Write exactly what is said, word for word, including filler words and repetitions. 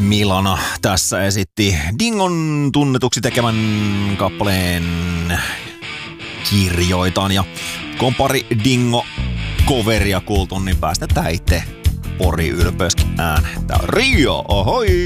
Milana tässä esitti Dingon tunnetuksi tekemän kappaleen Kirjoitan, ja kun pari Dingo coveria kuultu, niin päästetään itse Pori ylpeyskin äänen. Tää on Rio, ohoi!